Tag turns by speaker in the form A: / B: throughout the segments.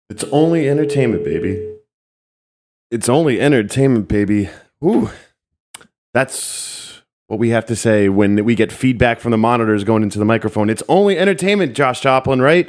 A: It's only entertainment, baby. It's only entertainment, baby. Ooh, that's what we have to say when we get feedback from the monitors going into the microphone. It's only entertainment, Josh Joplin, right?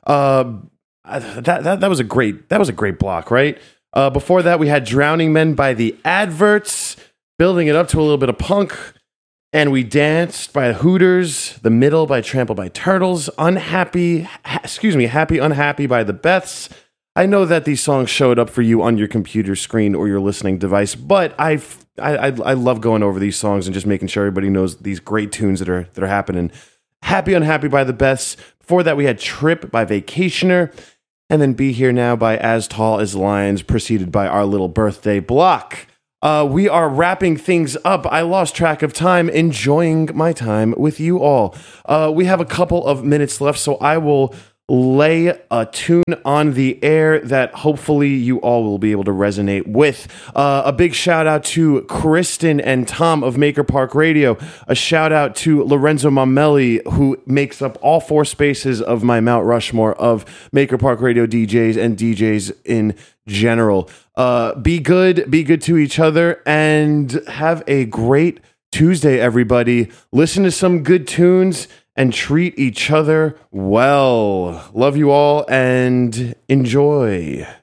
A: That was a great block, right? Before that, we had "Drowning Men" by the Adverts, building it up to a little bit of punk. And we danced by Hooters, The Middle by Trampled by Turtles, Happy Unhappy by the Beths. I know that these songs showed up for you on your computer screen or your listening device, but I love going over these songs and just making sure everybody knows these great tunes that are happening. Happy Unhappy by the Beths. Before that, we had Trip by Vacationer, and then Be Here Now by As Tall as Lions, preceded by our little birthday block. We are wrapping things up. I lost track of time, enjoying my time with you all. We have a couple of minutes left, so I will lay a tune on the air that hopefully you all will be able to resonate with. A big shout out to Kristen and Tom of Maker Park Radio. A shout out to Lorenzo Mamelli, who makes up all four spaces of my Mount Rushmore of Maker Park Radio DJs and DJs in general. Be good to each other, and have a great Tuesday, everybody. Listen to some good tunes and treat each other well. Love you all and enjoy.